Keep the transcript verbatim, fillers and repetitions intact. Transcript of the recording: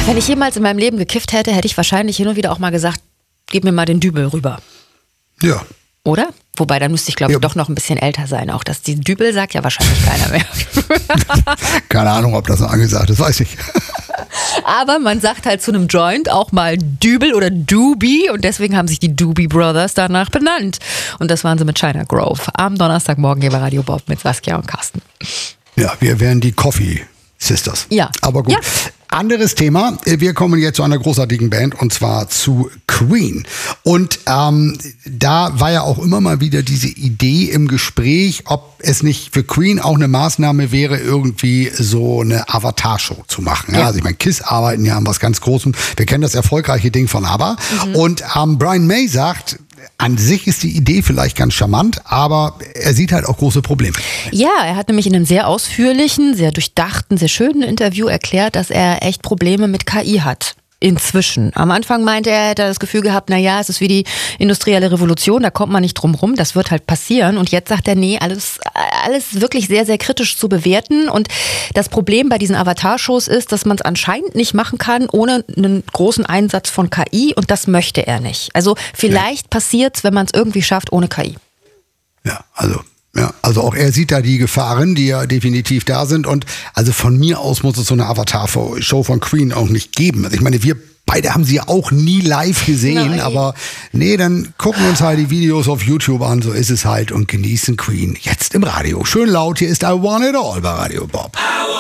Wenn ich jemals in meinem Leben gekifft hätte, hätte ich wahrscheinlich hin und wieder auch mal gesagt, gib mir mal den Dübel rüber. Ja. Oder? Wobei, dann müsste ich, glaube ich, ja. doch noch ein bisschen älter sein. Auch das, die Dübel sagt ja wahrscheinlich keiner mehr. Keine Ahnung, ob das noch angesagt ist, weiß ich. Aber man sagt halt zu einem Joint auch mal Dübel oder Doobie und deswegen haben sich die Doobie Brothers danach benannt. Und das waren sie mit China Grove. Am Donnerstagmorgen hier bei Radio Bob mit Saskia und Carsten. Ja, wir wären die Coffee Sisters. Ja. Aber gut. Ja. Anderes Thema. Wir kommen jetzt zu einer großartigen Band und zwar zu Queen. Und ähm, da war ja auch immer mal wieder diese Idee im Gespräch, ob es nicht für Queen auch eine Maßnahme wäre, irgendwie so eine Avatar-Show zu machen. Ja. Ja, also ich meine, Kiss arbeiten ja an was ganz Großem. Wir kennen das erfolgreiche Ding von ABBA. Mhm. Und ähm, Brian May sagt, an sich ist die Idee vielleicht ganz charmant, aber er sieht halt auch große Probleme. Ja, er hat nämlich in einem sehr ausführlichen, sehr durchdachten, sehr schönen Interview erklärt, dass er echt Probleme mit K I hat. Inzwischen. Am Anfang meinte er, er hätte das Gefühl gehabt, na ja, es ist wie die industrielle Revolution, da kommt man nicht drum rum, das wird halt passieren. Und jetzt sagt er, nee, alles, alles wirklich sehr, sehr kritisch zu bewerten. Und das Problem bei diesen Avatar-Shows ist, dass man es anscheinend nicht machen kann, ohne einen großen Einsatz von K I. Und das möchte er nicht. Also vielleicht ja. passiert's, wenn man es irgendwie schafft, ohne K I. Ja, also... Ja, also auch er sieht da die Gefahren, die ja definitiv da sind. Und also von mir aus muss es so eine Avatar-Show von Queen auch nicht geben. Also ich meine, wir beide haben sie ja auch nie live gesehen. Nein. Aber nee, dann gucken wir uns halt die Videos auf YouTube an. So ist es halt und genießen Queen jetzt im Radio. Schön laut, hier ist I Want It All bei Radio Bob.